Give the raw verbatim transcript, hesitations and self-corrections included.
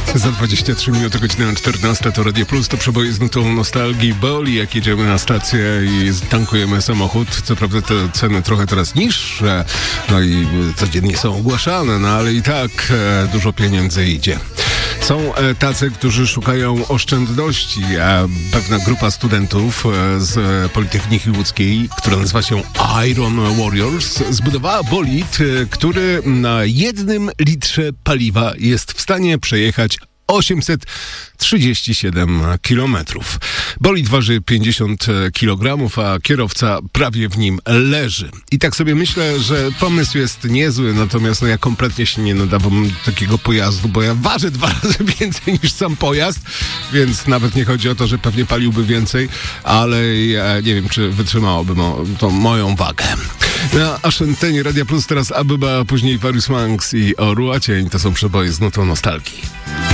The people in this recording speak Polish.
Za dwadzieścia trzy minuty, godzina czternasta, to Radio Plus, to przeboje z nutą nostalgii. Boli, jak jedziemy na stację i tankujemy samochód. Co prawda te ceny trochę teraz niższe, no i codziennie są ogłaszane, no ale i tak e, dużo pieniędzy idzie. Są e, tacy, którzy szukają oszczędności, a pewna grupa studentów e, z Politechniki Łódzkiej, która nazywa się Iron Warriors, zbudowała bolid, e, który na jednym litrze paliwa jest w stanie przejechać osiemset trzydzieści siedem kilometrów. Bolid waży pięćdziesiąt kilogramów, a kierowca prawie w nim leży. I tak sobie myślę, że pomysł jest niezły, natomiast no ja kompletnie się nie nadawam do takiego pojazdu, bo ja ważę dwa razy więcej niż sam pojazd, więc nawet nie chodzi o to, że pewnie paliłby więcej, ale ja nie wiem, czy wytrzymałoby mo- to moją wagę. Na antenie Radia Plus teraz Abyba, później Various Monks i Orła Cień. To są przeboje z nutą nostalgii.